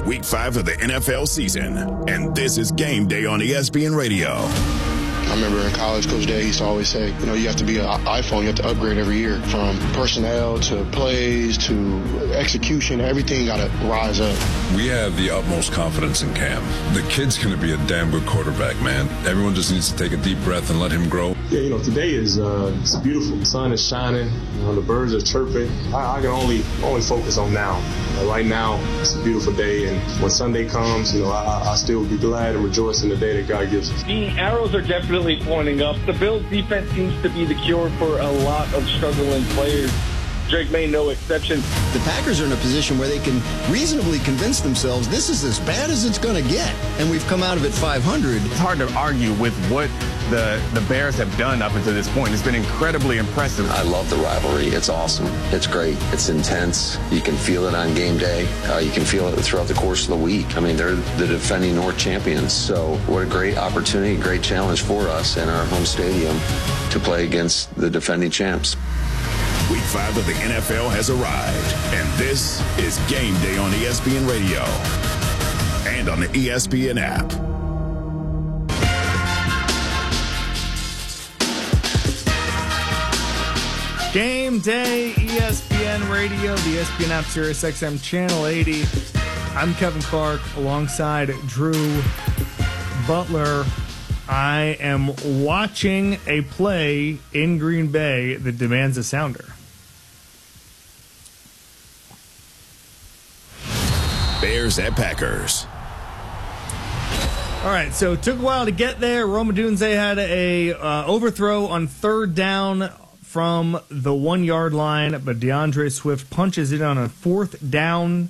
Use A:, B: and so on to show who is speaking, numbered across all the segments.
A: Week 5 of the NFL season, and this is Game Day on ESPN Radio.
B: I remember in college, Coach Day used to always say, you have to be an iPhone. You have to upgrade every year, from personnel to plays to execution. Everything got to rise up.
C: We have the utmost confidence in Cam. The kid's going to be a damn good quarterback, man. Everyone just needs to take a deep breath and let him grow.
D: Yeah, today is it's beautiful. The sun is shining. The birds are chirping. I can only focus on now. Right now, it's a beautiful day, and when Sunday comes, I still will be glad and rejoice in the day that God gives us.
E: The arrows are definitely pointing up. The Bills' defense seems to be the cure for a lot of struggling players. Drake May, no exception.
F: The Packers are in a position where they can reasonably convince themselves this is as bad as it's going to get, and we've come out of it 500.
G: It's hard to argue with what the Bears have done up until this point. It's been incredibly impressive.
H: I love the rivalry. It's awesome. It's great. It's intense. You can feel it on game day. You can feel it throughout the course of the week. I mean, they're the defending North champions, so what a great opportunity, great challenge for us in our home stadium to play against the defending champs.
A: Week 5 of the NFL has arrived, and this is Game Day on ESPN Radio and on the ESPN app.
I: Game Day, ESPN Radio, the ESPN app, Sirius XM Channel 80. I'm Kevin Clark alongside Drew Butler. I am watching a play in Green Bay that demands a sounder.
A: Bears at Packers.
I: All right, so it took a while to get there. Rome Odunze had a overthrow on third down from the 1 yard line, but DeAndre Swift punches it on a fourth down.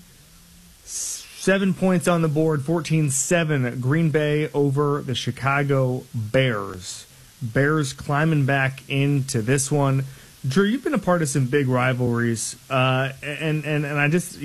I: 7 points on the board, 14-7, Green Bay over the Chicago Bears. Bears climbing back into this one. Drew, you've been a part of some big rivalries, and I just,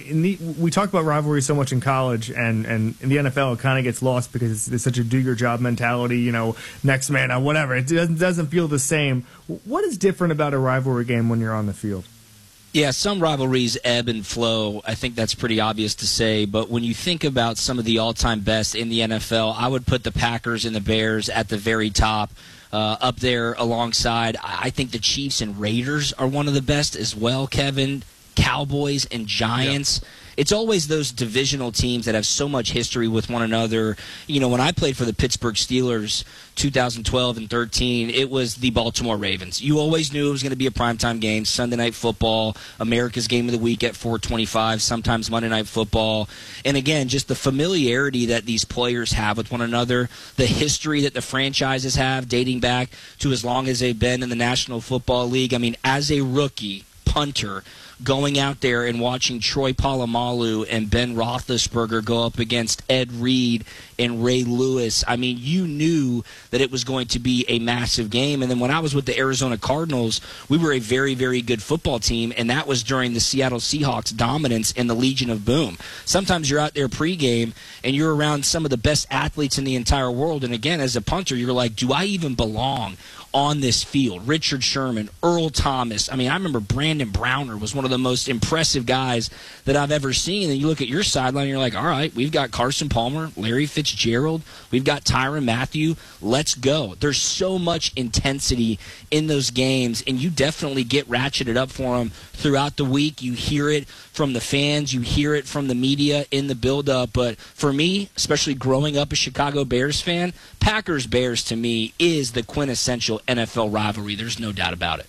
I: we talk about rivalries so much in college, and in the NFL it kind of gets lost because it's such a do-your-job mentality, next man out, whatever. It doesn't feel the same. What is different about a rivalry game when you're on the field?
J: Yeah, some rivalries ebb and flow. I think that's pretty obvious to say. But when you think about some of the all-time best in the NFL, I would put the Packers and the Bears at the very top. Up there alongside, I think the Chiefs and Raiders are one of the best as well, Kevin. Cowboys and Giants. Yep. It's always those divisional teams that have so much history with one another. When I played for the Pittsburgh Steelers 2012 and 13, it was the Baltimore Ravens. You always knew it was going to be a primetime game, Sunday Night Football, America's Game of the Week at 4:25, sometimes Monday Night Football. And again, just the familiarity that these players have with one another, the history that the franchises have dating back to as long as they've been in the National Football League. I mean, as a rookie punter, going out there and watching Troy Polamalu and Ben Roethlisberger go up against Ed Reed and Ray Lewis, I mean, you knew that it was going to be a massive game. And then when I was with the Arizona Cardinals, we were a very, very good football team, and that was during the Seattle Seahawks' dominance in the Legion of Boom. Sometimes you're out there pregame, and you're around some of the best athletes in the entire world, and again, as a punter, you're like, do I even belong on this field? Richard Sherman, Earl Thomas. I mean, I remember Brandon Browner was one of the most impressive guys that I've ever seen. And you look at your sideline, and you're like, all right, we've got Carson Palmer, Larry Fitzgerald, we've got Tyrann Mathieu. Let's go. There's so much intensity in those games, and you definitely get ratcheted up for them throughout the week. You hear it from the fans. You hear it from the media in the build-up. But for me, especially growing up a Chicago Bears fan, Packers-Bears to me is the quintessential NFL rivalry. There's no doubt about it.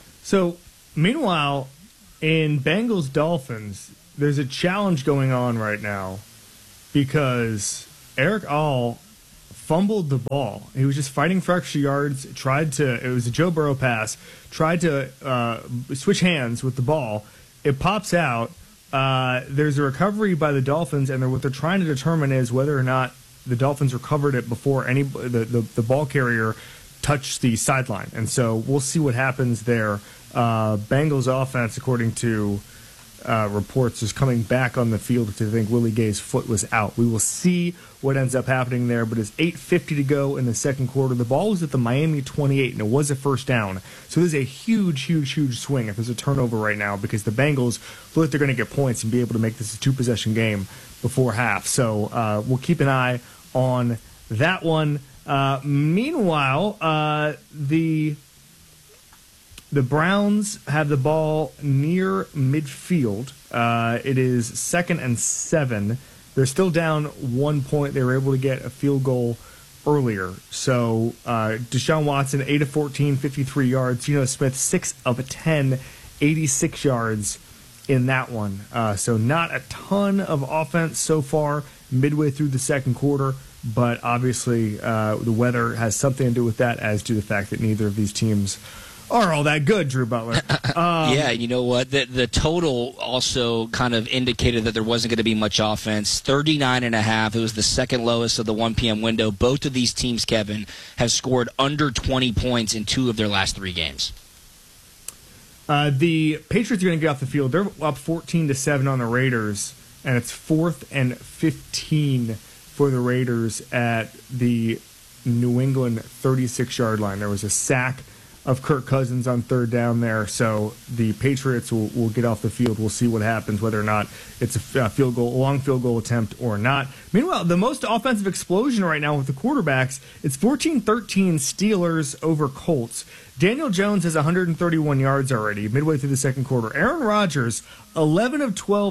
I: So, meanwhile, in Bengals-Dolphins, there's a challenge going on right now because Eric All fumbled the ball. He was just fighting for extra yards, it was a Joe Burrow pass, tried to switch hands with the ball. It pops out. There's a recovery by the Dolphins, and what they're trying to determine is whether or not the Dolphins recovered it before the ball carrier touched the sideline. And so we'll see what happens there. Bengals offense, according to reports is coming back on the field because I think Willie Gay's foot was out. We will see what ends up happening there, but it's 8:50 to go in the second quarter. The ball was at the Miami 28, and it was a first down. So there's a huge swing if there's a turnover right now because the Bengals look like they're going to get points and be able to make this a two-possession game before half. So we'll keep an eye on that one. Meanwhile, the Browns have the ball near midfield. It is 2nd and 7. They're still down 1 point. They were able to get a field goal earlier. So Deshaun Watson, 8 of 14, 53 yards. Geno Smith, 6 of 10, 86 yards in that one. So not a ton of offense so far midway through the second quarter. But obviously the weather has something to do with that, as do the fact that neither of these teams are all that good, Drew Butler.
J: Yeah, you know what? The total also kind of indicated that there wasn't going to be much offense. 39.5. It was the second lowest of the 1 p.m. window. Both of these teams, Kevin, have scored under 20 points in 2 of their last 3 games.
I: The Patriots are going to get off the field. They're up 14-7 on the Raiders, and it's 4th and 15 for the Raiders at the New England 36-yard line. There was a sack of Kirk Cousins on 3rd down there, so the Patriots will get off the field. We'll see what happens, whether or not it's a long field goal attempt or not. Meanwhile, the most offensive explosion right now with the quarterbacks, it's 14-13 Steelers over Colts. Daniel Jones has 131 yards already, midway through the second quarter. Aaron Rodgers, 11 of 12,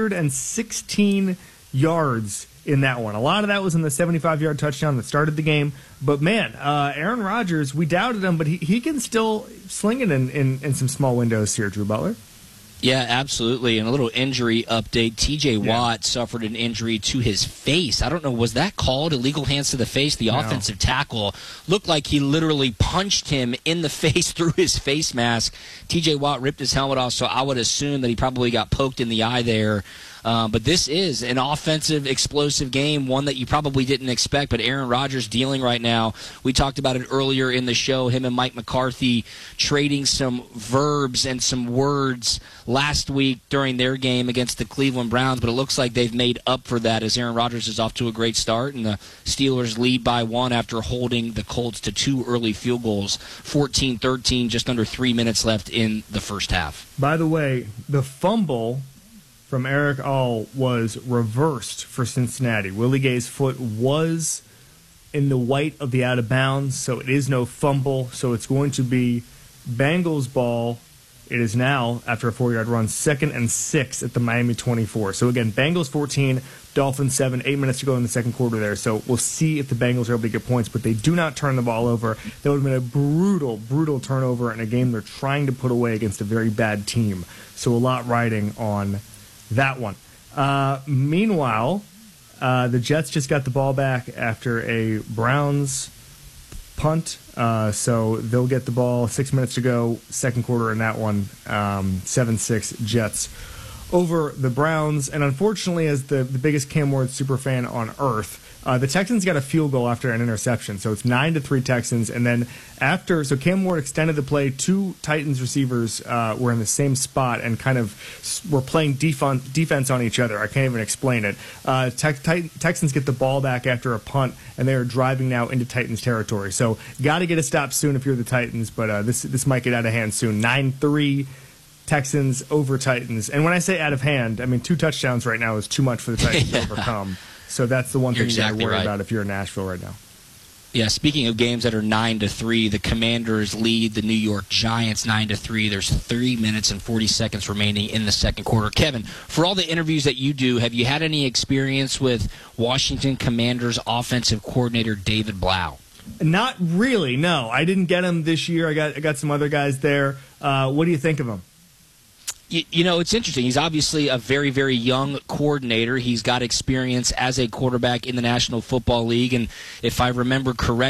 I: 116 yards in that one. A lot of that was in the 75-yard touchdown that started the game. But, man, Aaron Rodgers, we doubted him, but he can still sling it in some small windows here, Drew Butler.
J: Yeah, absolutely. And a little injury update. T.J. Watt suffered an injury to his face. I don't know, was that called illegal hands to the face? The offensive tackle looked like he literally punched him in the face through his face mask. T.J. Watt ripped his helmet off, so I would assume that he probably got poked in the eye there. But this is an offensive, explosive game, one that you probably didn't expect. But Aaron Rodgers dealing right now. We talked about it earlier in the show, him and Mike McCarthy trading some verbs and some words last week during their game against the Cleveland Browns. But it looks like they've made up for that as Aaron Rodgers is off to a great start. And the Steelers lead by 1 after holding the Colts to 2 early field goals. 14-13, just under 3 minutes left in the first half.
I: By the way, the fumble from Eric All was reversed for Cincinnati. Willie Gay's foot was in the white of the out of bounds, so it is no fumble. So it's going to be Bengals ball. It is now, after a 4-yard run, 2nd and 6 at the Miami 24. So again, Bengals 14, Dolphins 7, 8 minutes to go in the second quarter there. So we'll see if the Bengals are able to get points, but they do not turn the ball over. That would have been a brutal turnover in a game they're trying to put away against a very bad team. So a lot riding on that one. Meanwhile, the Jets just got the ball back after a Browns punt, so they'll get the ball. 6 minutes to go, second quarter in that one. 7-6 Jets over the Browns. And unfortunately, as the biggest Cam Ward superfan on earth, the Texans got a field goal after an interception, so it's 9-3 Texans. And then so Cam Ward extended the play. 2 Titans receivers were in the same spot and kind of were playing defense on each other. I can't even explain it. Texans get the ball back after a punt, and they are driving now into Titans territory. So got to get a stop soon if you're the Titans, but this might get out of hand soon. 9-3 Texans over Titans. And when I say out of hand, I mean 2 touchdowns right now is too much for the Titans to overcome. So that's the one thing you got to worry about if you're in Nashville right now.
J: Yeah, speaking of games that are 9-3, the Commanders lead the New York Giants 9-3. There's 3 minutes and 40 seconds remaining in the second quarter. Kevin, for all the interviews that you do, have you had any experience with Washington Commanders offensive coordinator David Blau?
I: Not really, no. I didn't get him this year. I got some other guys there. What do you think of him?
J: You know, it's interesting. He's obviously a very, very young coordinator. He's got experience as a quarterback in the National Football League. And if I remember correctly,